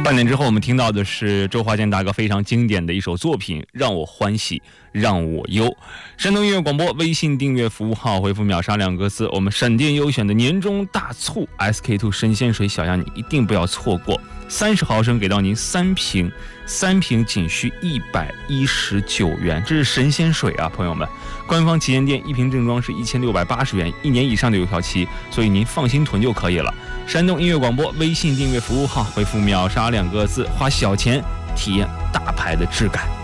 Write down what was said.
半年之后，我们听到的是周华健大哥非常经典的一首作品《让我欢喜让我忧》。山东音乐广播微信订阅服务号回复秒杀2个字，我们闪电优选的年终大促 SK2 神仙水小样你一定不要错过，30毫升给到您3瓶，3瓶仅需119元，这是神仙水啊，朋友们！官方旗舰店1瓶正装是1680元，1年以上的有效期，所以您放心囤就可以了。山东音乐广播微信订阅服务号回复秒杀2个字，花小钱体验大牌的质感。